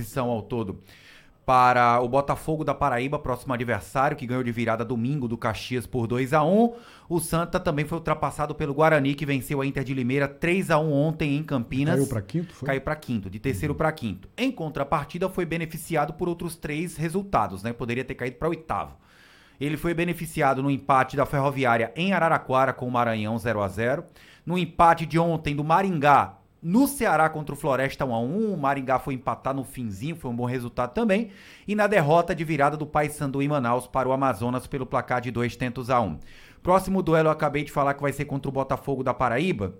competição ao todo para o Botafogo da Paraíba, próximo adversário, que ganhou de virada domingo do Caxias por 2-1. O Santa também foi ultrapassado pelo Guarani, que venceu a Inter de Limeira 3-1 ontem em Campinas. Caiu para quinto, foi? Caiu para quinto, de terceiro para quinto. Em contrapartida, foi beneficiado por outros 3 resultados, né? Poderia ter caído para oitavo. Ele foi beneficiado no empate da Ferroviária em Araraquara com o Maranhão 0-0. No empate de ontem do Maringá no Ceará contra o Floresta 1-1, o Maringá foi empatar no finzinho, foi um bom resultado também. E na derrota de virada do Paysandu em Manaus para o Amazonas pelo placar de 2-1. Próximo duelo eu acabei de falar que vai ser contra o Botafogo da Paraíba.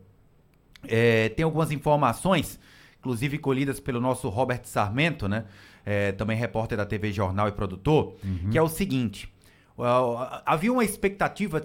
Tem algumas informações, inclusive colhidas pelo nosso Robert Sarmento, né? Também repórter da TV Jornal e produtor, que é o seguinte: havia uma expectativa de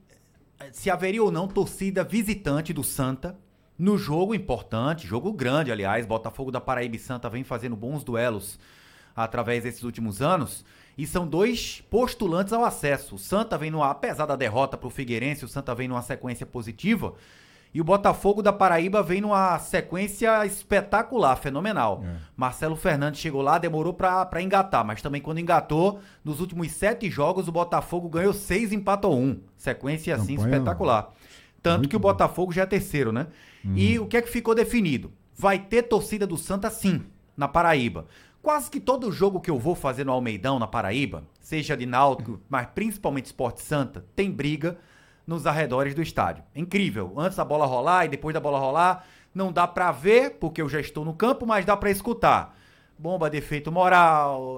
se haveria ou não torcida visitante do Santa no jogo importante, jogo grande, aliás. Botafogo da Paraíba e Santa vem fazendo bons duelos através desses últimos anos, e são 2 postulantes ao acesso. O Santa vem apesar da derrota para o Figueirense, o Santa vem numa sequência positiva, e o Botafogo da Paraíba vem numa sequência espetacular, fenomenal. Marcelo Fernandes chegou lá, demorou pra engatar, mas também quando engatou, nos últimos 7 jogos, o Botafogo ganhou 6 e empatou 1. Sequência assim espetacular. Tanto que o Botafogo já é terceiro, né? E o que é que ficou definido? Vai ter torcida do Santa sim, na Paraíba. Quase que todo jogo que eu vou fazer no Almeidão, na Paraíba, seja de Náutico, mas principalmente Sport Santa, tem briga nos arredores do estádio. É incrível. Antes da bola rolar e depois da bola rolar, não dá pra ver, porque eu já estou no campo, mas dá pra escutar. Bomba de efeito moral,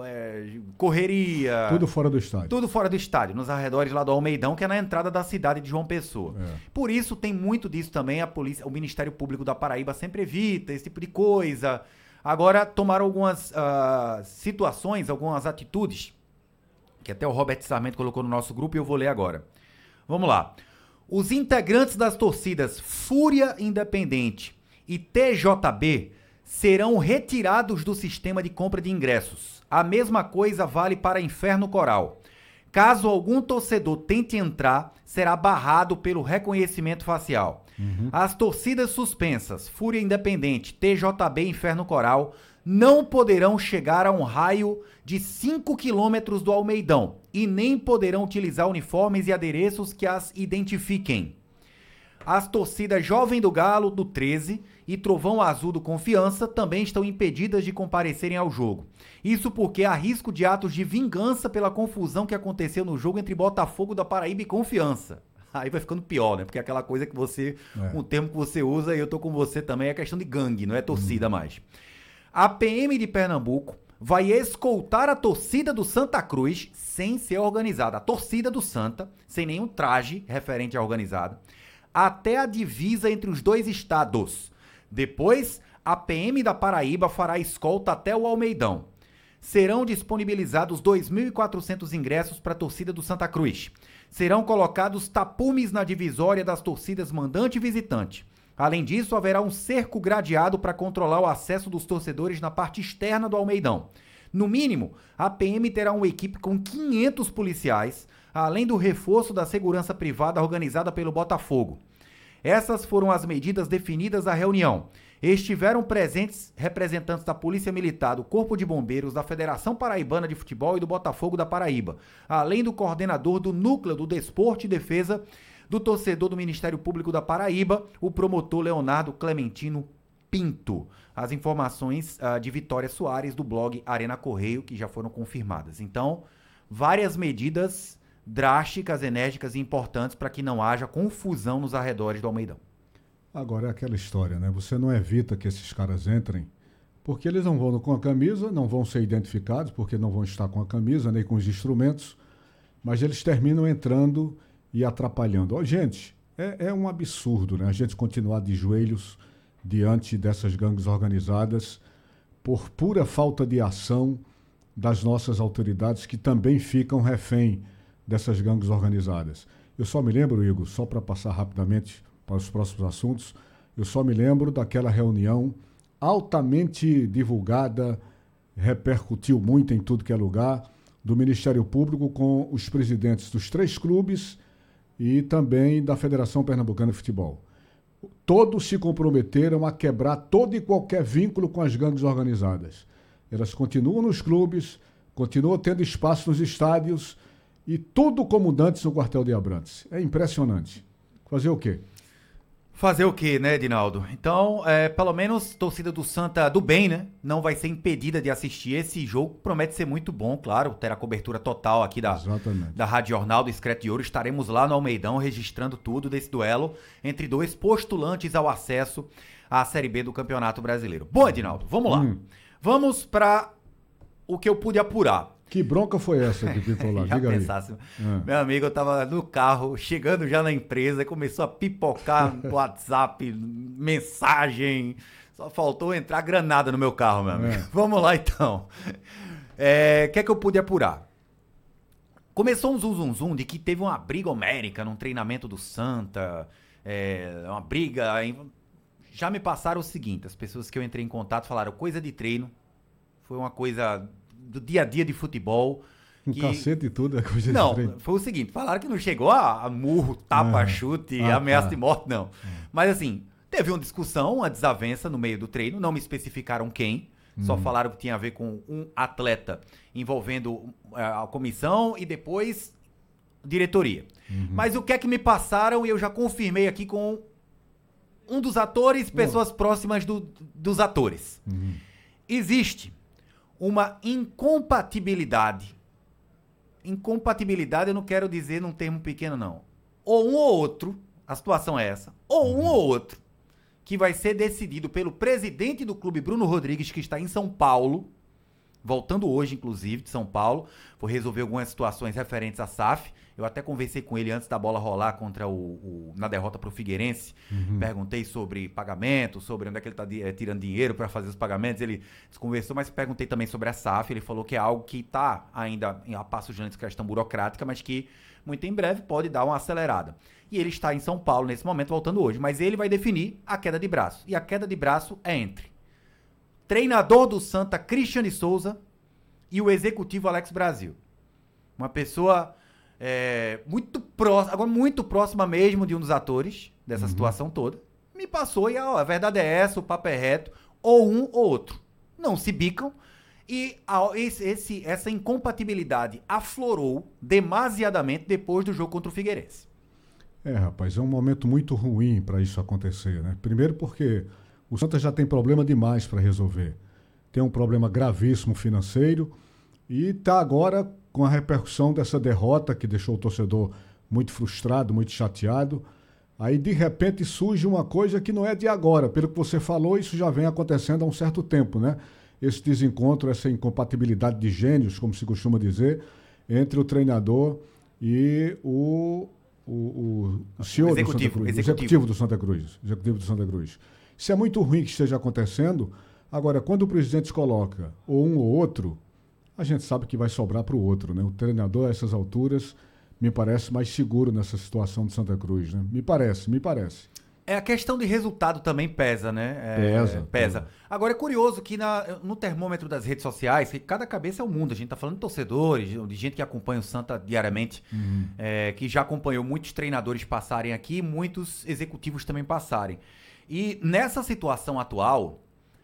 correria. Tudo fora do estádio. Tudo fora do estádio, nos arredores lá do Almeidão, que é na entrada da cidade de João Pessoa. Por isso, tem muito disso também. A polícia, o Ministério Público da Paraíba sempre evita esse tipo de coisa. Agora, tomaram algumas situações, algumas atitudes, que até o Robert Sarmento colocou no nosso grupo e eu vou ler agora. Vamos lá. Os integrantes das torcidas Fúria Independente e TJB serão retirados do sistema de compra de ingressos. A mesma coisa vale para Inferno Coral. Caso algum torcedor tente entrar, será barrado pelo reconhecimento facial. As torcidas suspensas, Fúria Independente, TJB e Inferno Coral, não poderão chegar a um raio de 5 quilômetros do Almeidão e nem poderão utilizar uniformes e adereços que as identifiquem. As torcidas Jovem do Galo, do 13, e Trovão Azul do Confiança também estão impedidas de comparecerem ao jogo. Isso porque há risco de atos de vingança pela confusão que aconteceu no jogo entre Botafogo da Paraíba e Confiança. Aí vai ficando pior, né? Porque é aquela coisa que você, um termo que você usa, e eu tô com você também, é questão de gangue, não é torcida mais. A PM de Pernambuco vai escoltar a torcida do Santa Cruz sem ser organizada. A torcida do Santa, sem nenhum traje referente à organizada, até a divisa entre os 2 estados. Depois, a PM da Paraíba fará escolta até o Almeidão. Serão disponibilizados 2.400 ingressos para a torcida do Santa Cruz. Serão colocados tapumes na divisória das torcidas mandante e visitante. Além disso, haverá um cerco gradeado para controlar o acesso dos torcedores na parte externa do Almeidão. No mínimo, a PM terá uma equipe com 500 policiais, além do reforço da segurança privada organizada pelo Botafogo. Essas foram as medidas definidas à reunião. Estiveram presentes representantes da Polícia Militar, do Corpo de Bombeiros, da Federação Paraibana de Futebol e do Botafogo da Paraíba, além do coordenador do Núcleo do Desporto e Defesa do torcedor do Ministério Público da Paraíba, o promotor Leonardo Clementino Pinto. As informações de Vitória Soares, do blog Arena Correio, que já foram confirmadas. Então, várias medidas drásticas, enérgicas e importantes para que não haja confusão nos arredores do Almeidão. Agora é aquela história, né? Você não evita que esses caras entrem, porque eles não vão com a camisa, não vão ser identificados, porque não vão estar com a camisa, nem com os instrumentos, mas eles terminam entrando e atrapalhando. Oh, gente, é um absurdo, né? A gente continuar de joelhos diante dessas gangues organizadas por pura falta de ação das nossas autoridades, que também ficam refém dessas gangues organizadas. Eu só me lembro, Igor, só para passar rapidamente para os próximos assuntos, eu só me lembro daquela reunião altamente divulgada, repercutiu muito em tudo que é lugar, do Ministério Público com os presidentes dos 3 clubes e também da Federação Pernambucana de Futebol. Todos se comprometeram a quebrar todo e qualquer vínculo com as gangues organizadas. elas continuam nos clubes, continuam tendo espaço nos estádios e tudo como dantes no quartel de Abrantes. É impressionante. Fazer o quê? Fazer o quê, né, Edinaldo? Então, pelo menos torcida do Santa do bem, né? Não vai ser impedida de assistir esse jogo. Promete ser muito bom, claro. Terá cobertura total aqui da Rádio Jornal do Excreto de Ouro. Estaremos lá no Almeidão registrando tudo desse duelo entre dois postulantes ao acesso à Série B do Campeonato Brasileiro. Bom, Edinaldo, vamos lá. Vamos para o que eu pude apurar. Que bronca foi essa que ficou lá? Já pensasse. Meu amigo, eu tava no carro, chegando já na empresa, começou a pipocar no WhatsApp, mensagem. Só faltou entrar granada no meu carro, meu amigo. Vamos lá, então. O que é que eu pude apurar? Começou um zum de que teve uma briga homérica num treinamento do Santa. Uma briga... Já me passaram o seguinte, as pessoas que eu entrei em contato falaram, coisa de treino, foi uma coisa... do dia a dia de futebol. Cacete e tudo, é coisa não, de treino. Foi o seguinte, falaram que não chegou a murro, tapa, chute, ameaça de morte, não. Mas assim, teve uma discussão, uma desavença no meio do treino, não me especificaram quem, só falaram que tinha a ver com um atleta envolvendo a comissão e depois diretoria. Mas o que é que me passaram e eu já confirmei aqui com um dos atores, pessoas próximas dos atores. Existe uma incompatibilidade. Incompatibilidade eu não quero dizer num termo pequeno, não. Ou um ou outro, a situação é essa, ou um ou outro, que vai ser decidido pelo presidente do clube, Bruno Rodrigues, que está em São Paulo, voltando hoje, inclusive, de São Paulo, vou resolver algumas situações referentes à SAF. Eu até conversei com ele antes da bola rolar contra na derrota para o Figueirense. Perguntei sobre pagamento, sobre onde é que ele está tirando dinheiro para fazer os pagamentos. Ele conversou, mas perguntei também sobre a SAF. Ele falou que é algo que está ainda a passos de questão burocrática, mas que muito em breve pode dar uma acelerada. E ele está em São Paulo nesse momento, voltando hoje. Mas ele vai definir a queda de braço. E a queda de braço é entre treinador do Santa, Cristian de Souza, e o executivo Alex Brasil. Uma pessoa muito próxima mesmo de um dos atores dessa situação toda. Me passou e a verdade é essa, o papo é reto, ou um ou outro. Não se bicam e essa incompatibilidade aflorou demasiadamente depois do jogo contra o Figueirense. Rapaz, é um momento muito ruim para isso acontecer, né? Primeiro porque o Santa já tem problema demais para resolver. Tem um problema gravíssimo financeiro e está agora com a repercussão dessa derrota que deixou o torcedor muito frustrado, muito chateado. Aí, de repente, surge uma coisa que não é de agora. Pelo que você falou, isso já vem acontecendo há um certo tempo, né? Esse desencontro, essa incompatibilidade de gênios, como se costuma dizer, entre o treinador e o senhor executivo do Santa Cruz. Executivo do Santa Cruz. Isso é muito ruim que esteja acontecendo. Agora, quando o presidente se coloca ou um ou outro, a gente sabe que vai sobrar para o outro, né? O treinador, a essas alturas, me parece mais seguro nessa situação de Santa Cruz, né? Me parece. A questão de resultado também pesa, né? Pesa. Agora, é curioso que no termômetro das redes sociais, que cada cabeça é um mundo. A gente tá falando de torcedores, de gente que acompanha o Santa diariamente, que já acompanhou muitos treinadores passarem aqui, muitos executivos também passarem. E nessa situação atual,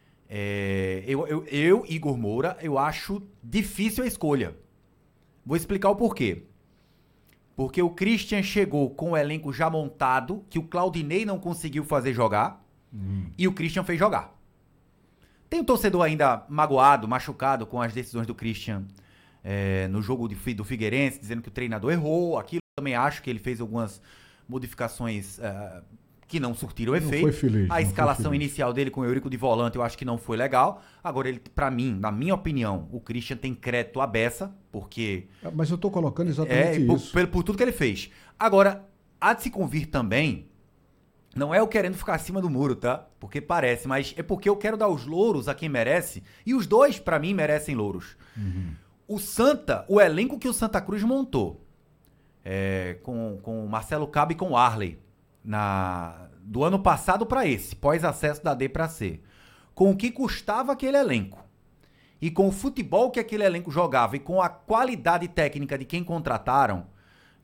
eu, Igor Moura, eu acho difícil a escolha. Vou explicar o porquê. Porque o Christian chegou com o elenco já montado, que o Claudinei não conseguiu fazer jogar, e o Christian fez jogar. Tem um torcedor ainda magoado, machucado com as decisões do Christian no jogo do Figueirense, dizendo que o treinador errou. Aquilo eu também acho que ele fez algumas modificações que não surtiram efeito. Foi feliz, a escalação inicial dele com o Eurico de volante eu acho que não foi legal. Agora, ele, pra mim, na minha opinião, o Christian tem crédito à beça, porque... Mas eu tô colocando exatamente isso. Por tudo que ele fez. Agora, há de se convir também, não é eu querendo ficar acima do muro, tá? Porque parece, mas é porque eu quero dar os louros a quem merece, e os dois, pra mim, merecem louros. O elenco que o Santa Cruz montou, com o Marcelo Cabo e com o Arley, do ano passado para esse, pós-acesso da D para C, com o que custava aquele elenco e com o futebol que aquele elenco jogava e com a qualidade técnica de quem contrataram,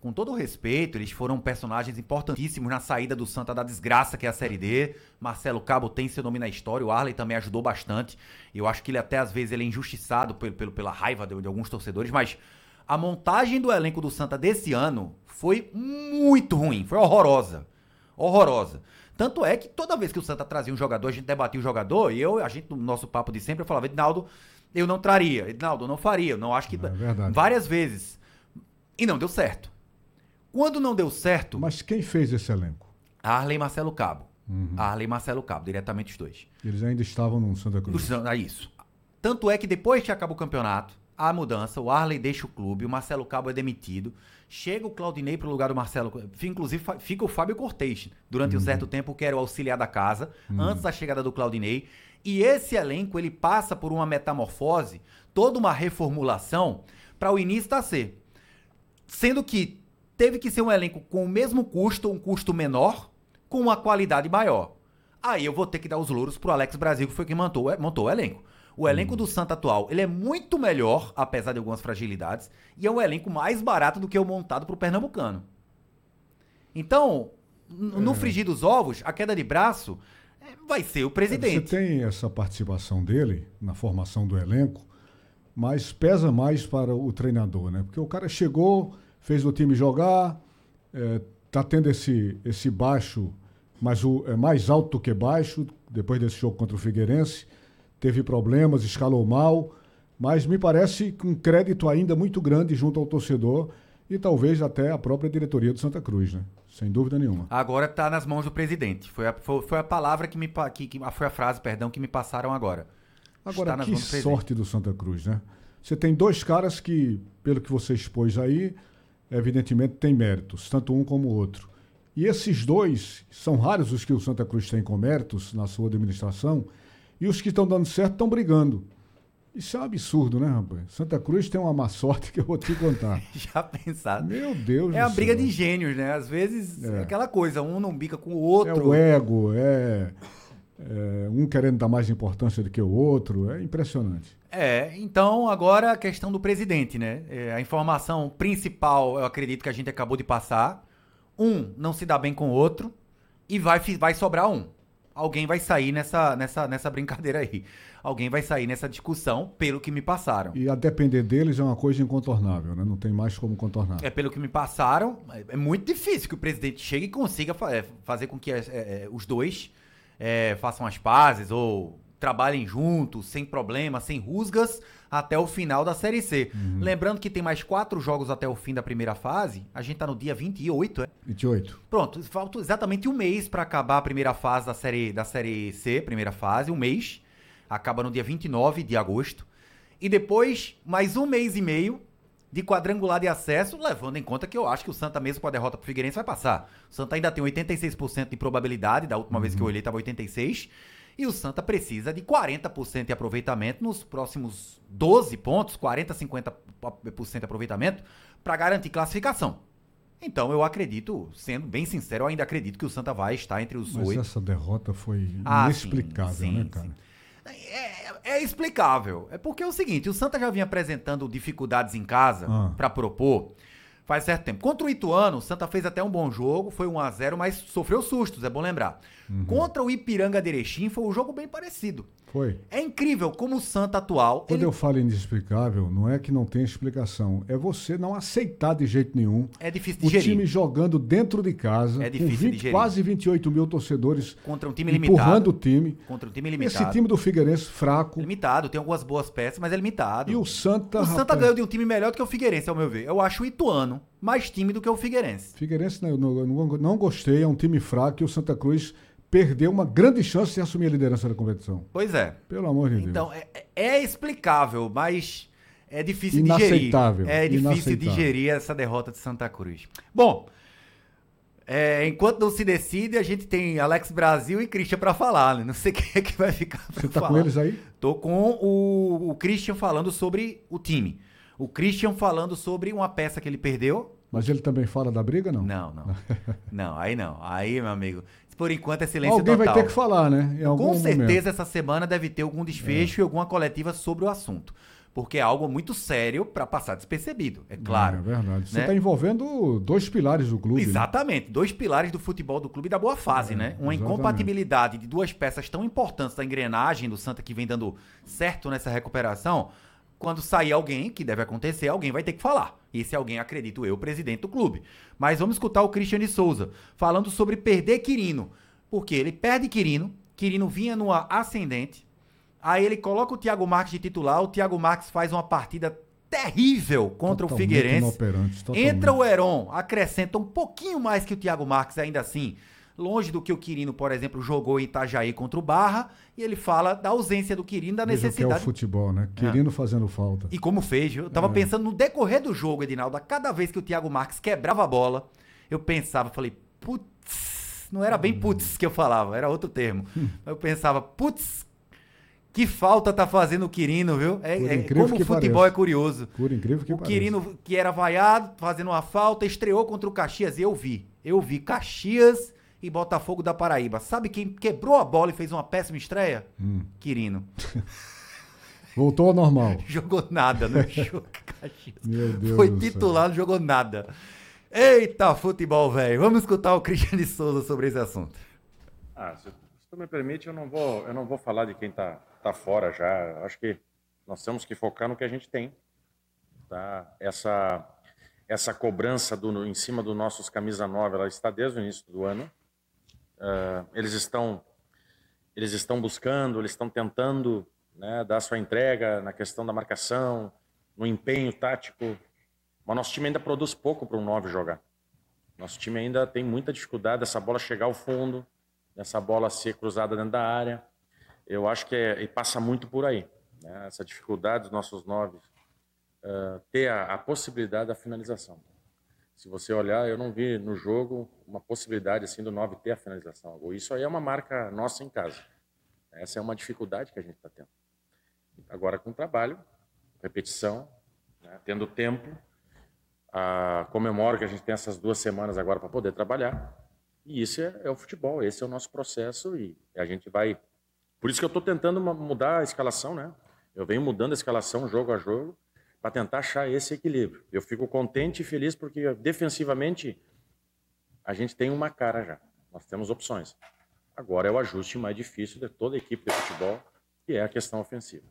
com todo o respeito, eles foram personagens importantíssimos na saída do Santa da desgraça que é a Série D. Marcelo Cabo tem seu nome na história, o Arley também ajudou bastante. Eu acho que ele até às vezes ele é injustiçado pela raiva de alguns torcedores, mas a montagem do elenco do Santa desse ano foi muito ruim, foi horrorosa. Horrorosa. Tanto é que toda vez que o Santa trazia um jogador, a gente debatia o jogador, e a gente, no nosso papo de sempre, eu falava, Edinaldo, eu não traria, Edinaldo, eu não faria, eu não acho que... É verdade. Várias vezes. E não deu certo. Quando não deu certo... Mas quem fez esse elenco? Arley e Marcelo Cabo. Arley e Marcelo Cabo, diretamente os dois. Eles ainda estavam no Santa Cruz. É isso. Tanto é que depois que acaba o campeonato, há mudança, o Arley deixa o clube, o Marcelo Cabo é demitido, chega o Claudinei pro lugar do Marcelo, inclusive fica o Fábio Cortez, durante um certo tempo, que era o auxiliar da casa, antes da chegada do Claudinei, e esse elenco, ele passa por uma metamorfose, toda uma reformulação, para o início da C. Sendo que teve que ser um elenco com o mesmo custo, um custo menor, com uma qualidade maior. Aí eu vou ter que dar os louros pro Alex Brasil, que foi quem montou o elenco. O elenco do Santa atual, ele é muito melhor, apesar de algumas fragilidades, e é um elenco mais barato do que o montado pro Pernambucano. Então, no frigir dos ovos, a queda de braço vai ser o presidente. Você tem essa participação dele na formação do elenco, mas pesa mais para o treinador, né? Porque o cara chegou, fez o time jogar, tá tendo esse baixo, mas é mais alto do que baixo, depois desse jogo contra o Figueirense, teve problemas, escalou mal, mas me parece que um crédito ainda muito grande junto ao torcedor e talvez até a própria diretoria do Santa Cruz, né? Sem dúvida nenhuma. Agora está nas mãos do presidente. Foi a palavra foi a frase, perdão, que me passaram agora. Agora, que sorte do Santa Cruz, né? Você tem dois caras que, pelo que você expôs aí, evidentemente tem méritos, tanto um como o outro. E esses dois, são raros os que o Santa Cruz tem com méritos na sua administração, e os que estão dando certo estão brigando. Isso é um absurdo, né, rapaz? Santa Cruz tem uma má sorte que eu vou te contar. Já pensado. Meu Deus do céu. É a briga de gênios, né? Às vezes é aquela coisa, um não bica com o outro. É o ego, um querendo dar mais importância do que o outro. É impressionante. Então agora a questão do presidente, né? A informação principal, eu acredito que a gente acabou de passar. Um não se dá bem com o outro e vai sobrar um. Alguém vai sair nessa brincadeira aí. Alguém vai sair nessa discussão, pelo que me passaram. E a depender deles é uma coisa incontornável, né? Não tem mais como contornar. Pelo que me passaram, é muito difícil que o presidente chegue e consiga fazer com que os dois façam as pazes ou trabalhem juntos, sem problemas, sem rusgas, até o final da Série C. Lembrando que tem mais 4 jogos até o fim da primeira fase. A gente tá no dia 28, 28. Pronto, falta exatamente um mês para acabar a primeira fase da série C, primeira fase, um mês. Acaba no dia 29 de agosto. E depois, mais um mês e meio de quadrangular de acesso, levando em conta que eu acho que o Santa, mesmo com a derrota pro Figueirense, vai passar. O Santa ainda tem 86% de probabilidade, da última vez que eu olhei estava 86%. E o Santa precisa de 40% de aproveitamento nos próximos 12 pontos, 40%, 50% de aproveitamento, para garantir classificação. Então eu acredito, sendo bem sincero, eu ainda acredito que o Santa vai estar entre os 8. Mas essa derrota foi inexplicável, sim, né, cara? É explicável. É porque é o seguinte, o Santa já vinha apresentando dificuldades em casa para propor faz certo tempo. Contra o Ituano, o Santa fez até um bom jogo, foi 1-0, mas sofreu sustos, é bom lembrar. Contra o Ipiranga de Erechim foi um jogo bem parecido. Foi. É incrível como o Santa atual... Quando eu falo inexplicável, não é que não tem explicação, é você não aceitar de jeito nenhum. É difícil de gerir. O time jogando dentro de casa, é difícil de gerir. Quase 28 mil torcedores contra um time empurrando limitado. O time. Contra um time limitado. Esse time do Figueirense fraco. Limitado, tem algumas boas peças, mas é limitado. E o Santa... Santa ganhou de um time melhor do que o Figueirense, ao meu ver. Eu acho o Ituano mais time do que o Figueirense. Figueirense não gostei, é um time fraco e o Santa Cruz perdeu uma grande chance de assumir a liderança da competição. Pois é. Pelo amor de Deus. Então, é explicável, mas é difícil inaceitável. de gerir. É difícil de gerir essa derrota de Santa Cruz. Bom, enquanto não se decide, a gente tem Alex Brasil e Christian pra falar, né? Não sei quem é que vai ficar pra falar. Você tá com eles aí? Tô com o Christian falando sobre o time. O Christian falando sobre uma peça que ele perdeu. Mas ele também fala da briga, não? Não, aí não. Aí, meu amigo, por enquanto é silêncio total. Alguém vai ter que falar, né? Com certeza essa semana deve ter algum desfecho e alguma coletiva sobre o assunto. porque é algo muito sério para passar despercebido, é claro. É verdade. Você né? está envolvendo 2 pilares do clube. Exatamente, 2 pilares do futebol do clube da boa fase, né? Uma incompatibilidade de 2 peças tão importantes da engrenagem do Santa que vem dando certo nessa recuperação. Quando sair alguém, que deve acontecer, alguém vai ter que falar. E esse alguém, acredito eu, presidente do clube. Mas vamos escutar o Christian de Souza falando sobre perder Quirino. Porque ele perde Quirino vinha numa ascendente, aí ele coloca o Thiago Marques de titular, o Thiago Marques faz uma partida terrível contra o Figueirense. Entra o Heron, acrescenta um pouquinho mais que o Thiago Marques, ainda assim, longe do que o Quirino, por exemplo, jogou em Itajaí contra o Barra, e ele fala da ausência do Quirino, da necessidade... que é o futebol, né? Quirino fazendo falta. E como fez, eu tava pensando no decorrer do jogo, Edinaldo, a cada vez que o Thiago Marques quebrava a bola, eu pensava, falei, putz, não era bem putz que eu falava, era outro termo. Eu pensava, putz, que falta tá fazendo o Quirino, viu? Como o futebol é curioso. Por incrível que pareça. O Quirino, que era vaiado, fazendo uma falta, estreou contra o Caxias, e eu vi Caxias e Botafogo da Paraíba. Sabe quem quebrou a bola e fez uma péssima estreia? Quirino. Voltou ao normal. Jogou nada no jogo, Caxias. Meu Deus. Foi titular, não jogou nada. Eita, futebol, velho. Vamos escutar o Christian de Souza sobre esse assunto. Se tu me permite, eu não vou falar de quem tá fora já. Acho que nós temos que focar no que a gente tem. Tá? Essa cobrança em cima dos nossos camisa 9, ela está desde o início do ano. Eles estão buscando, eles estão tentando, né, dar sua entrega na questão da marcação, no empenho tático. Mas nosso time ainda produz pouco para um 9 jogar. Nosso time ainda tem muita dificuldade dessa bola chegar ao fundo, dessa bola ser cruzada dentro da área. Eu acho que passa muito por aí, né? Essa dificuldade dos nossos 9 ter a possibilidade da finalização. Se você olhar, eu não vi no jogo uma possibilidade assim do 9 ter a finalização. Isso aí é uma marca nossa em casa. Essa é uma dificuldade que a gente está tendo. Agora com trabalho, repetição, né, tendo tempo, comemoro que a gente tem essas 2 semanas agora para poder trabalhar. E isso é o futebol, esse é o nosso processo e a gente vai... Por isso que eu estou tentando mudar a escalação, né? Eu venho mudando a escalação jogo a jogo para tentar achar esse equilíbrio. Eu fico contente e feliz porque defensivamente a gente tem uma cara já. Nós temos opções. Agora é o ajuste mais difícil de toda a equipe de futebol, que é a questão ofensiva.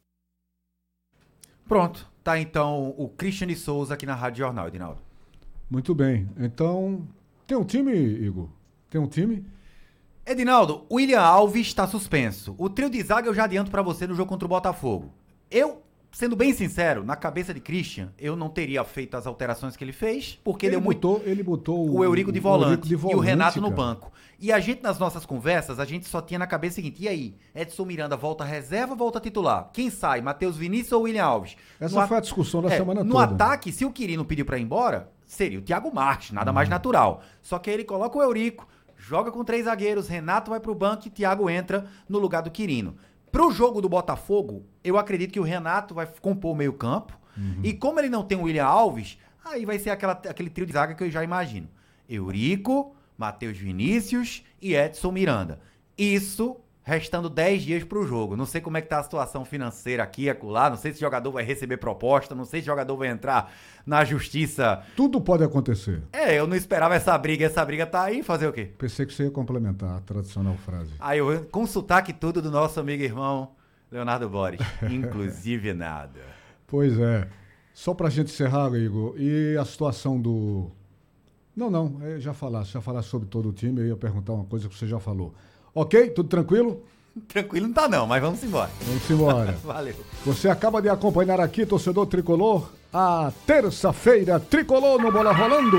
Pronto, tá então o Christian de Souza aqui na Rádio Jornal, Edinaldo. Muito bem, então tem um time, Igor? Tem um time? Edinaldo, o William Alves está suspenso. O trio de zaga eu já adianto pra você no jogo contra o Botafogo. Sendo bem sincero, na cabeça de Christian, eu não teria feito as alterações que ele fez, porque ele botou o Eurico de volante e o Renato no banco. E a gente, nas nossas conversas, a gente só tinha na cabeça o seguinte, e aí? Edson Miranda volta reserva ou volta titular? Quem sai? Matheus Vinícius ou William Alves? Essa foi a discussão da semana toda. No ataque, se o Quirino pediu pra ir embora, seria o Thiago Marques, nada mais natural. Só que aí ele coloca o Eurico, joga com 3 zagueiros, Renato vai pro banco e Thiago entra no lugar do Quirino. Pro jogo do Botafogo, eu acredito que o Renato vai compor o meio campo. E como ele não tem o William Alves, aí vai ser aquele trio de zaga que eu já imagino. Eurico, Matheus Vinícius e Edson Miranda. Isso restando 10 dias pro jogo. Não sei como é que tá a situação financeira aqui e acolá. Não sei se o jogador vai receber proposta. Não sei se o jogador vai entrar na justiça. Tudo pode acontecer. Eu não esperava essa briga. Essa briga tá aí. Fazer o quê? Pensei que você ia complementar a tradicional frase. Aí eu vou com sotaque tudo do nosso amigo e irmão Leonardo Boris. Inclusive nada. Pois é. Só pra gente encerrar, Igor, e a situação do... Não, já falasse sobre todo o time. Eu ia perguntar uma coisa que você já falou. Ok? Tudo tranquilo? Tranquilo não tá não, mas vamos embora. Vamos embora. Valeu. Você acaba de acompanhar aqui, torcedor tricolor, a terça-feira tricolor no Bola Rolando.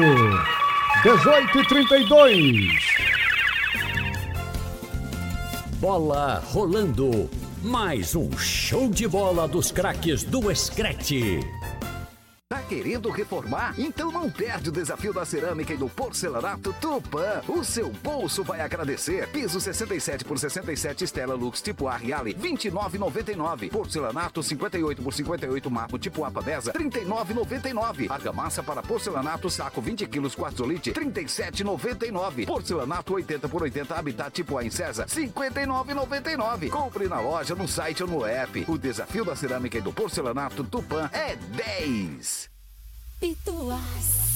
18h32. Bola Rolando. Mais um show de bola dos craques do Screte. querendo reformar? Então não perde o desafio da cerâmica e do porcelanato Tupã. O seu bolso vai agradecer. Piso 67 por 67 Stella Lux tipo A Reale, R$ 29,99. Porcelanato 58 por 58 Marmo tipo A Pavesa, R$ 39,99. Argamassa para porcelanato saco 20 quilos Quartzolite, R$ 37,99. Porcelanato 80 por 80 Habitat tipo A em César, R$ 59,99. Compre na loja, no site ou no app. O desafio da cerâmica e do porcelanato Tupã é 10. Pituás.